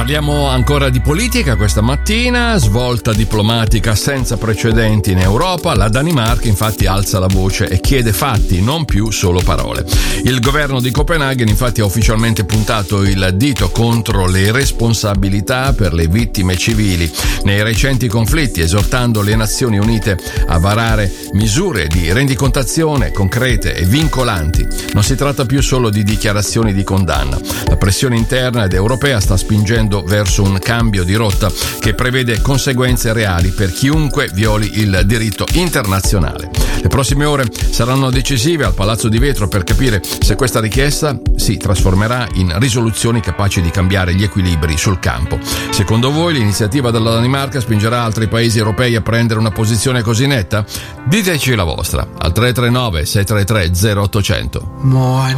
Parliamo ancora di politica questa mattina, svolta diplomatica senza precedenti in Europa. La Danimarca infatti alza la voce e chiede fatti, non più solo parole. Il governo di Copenaghen infatti ha ufficialmente puntato il dito contro le responsabilità per le vittime civili nei recenti conflitti, esortando le Nazioni Unite a varare misure di rendicontazione concrete e vincolanti. Non si tratta più solo di dichiarazioni di condanna. La pressione interna ed europea sta spingendo verso un cambio di rotta che prevede conseguenze reali per chiunque violi il diritto internazionale. Le prossime ore saranno decisive al Palazzo di Vetro per capire se questa richiesta si trasformerà in risoluzioni capaci di cambiare gli equilibri sul campo. Secondo voi l'iniziativa della Danimarca spingerà altri paesi europei a prendere una posizione così netta? Diteci la vostra al 339 633 0800.